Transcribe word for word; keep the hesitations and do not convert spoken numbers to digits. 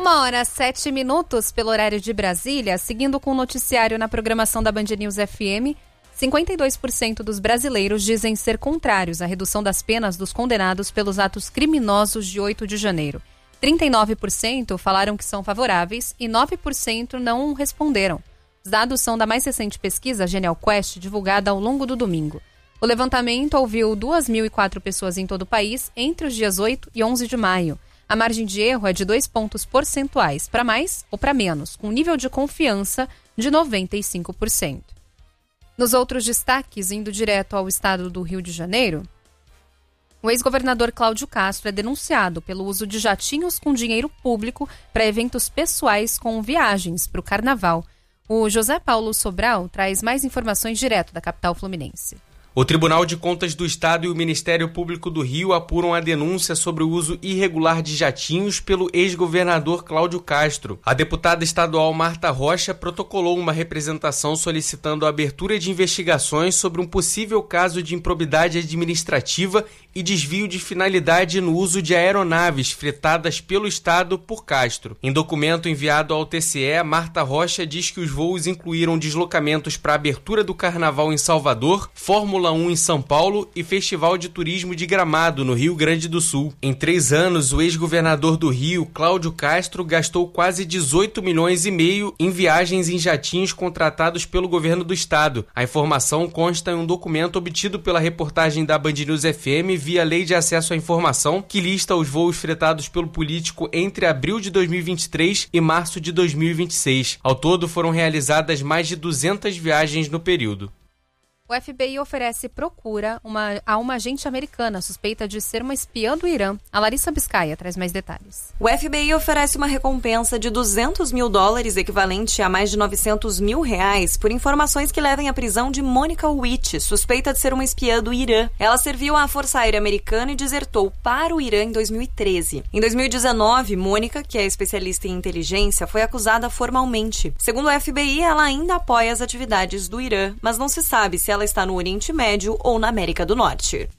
Uma hora, sete minutos pelo horário de Brasília, seguindo com o noticiário na programação da Band News F M, cinquenta e dois por cento dos brasileiros dizem ser contrários à redução das penas dos condenados pelos atos criminosos de oito de janeiro. trinta e nove por cento falaram que são favoráveis e nove por cento não responderam. Os dados são da mais recente pesquisa Genial Quest, divulgada ao longo do domingo. O levantamento ouviu duas mil e quatro pessoas em todo o país entre os dias oito e onze de maio. A margem de erro é de dois pontos percentuais, para mais ou para menos, com nível de confiança de noventa e cinco por cento. Nos outros destaques, indo direto ao estado do Rio de Janeiro, o ex-governador Cláudio Castro é denunciado pelo uso de jatinhos com dinheiro público para eventos pessoais com viagens para o carnaval. O José Paulo Sobral traz mais informações direto da capital fluminense. O Tribunal de Contas do Estado e o Ministério Público do Rio apuram a denúncia sobre o uso irregular de jatinhos pelo ex-governador Cláudio Castro. A deputada estadual Marta Rocha protocolou uma representação solicitando a abertura de investigações sobre um possível caso de improbidade administrativa e desvio de finalidade no uso de aeronaves fretadas pelo Estado por Castro. Em documento enviado ao T C E, Marta Rocha diz que os voos incluíram deslocamentos para a abertura do Carnaval em Salvador, Fórmula um em São Paulo e Festival de Turismo de Gramado, no Rio Grande do Sul. Em três anos, o ex-governador do Rio, Cláudio Castro, gastou quase dezoito milhões e meio em viagens em jatinhos contratados pelo governo do estado. A informação consta em um documento obtido pela reportagem da Band News F M via Lei de Acesso à Informação, que lista os voos fretados pelo político entre abril de dois mil e vinte e três e março de dois mil e vinte e seis. Ao todo, foram realizadas mais de duzentas viagens no período. O F B I oferece procura uma, a uma agente americana suspeita de ser uma espiã do Irã. A Larissa Biscaia traz mais detalhes. O F B I oferece uma recompensa de duzentos mil dólares, equivalente a mais de novecentos mil reais, por informações que levem à prisão de Mônica Witt, suspeita de ser uma espiã do Irã. Ela serviu à Força Aérea Americana e desertou para o Irã em dois mil e treze. Em dois mil e dezenove, Mônica, que é especialista em inteligência, foi acusada formalmente. Segundo o F B I, ela ainda apoia as atividades do Irã, mas não se sabe se ela Ela está no Oriente Médio ou na América do Norte.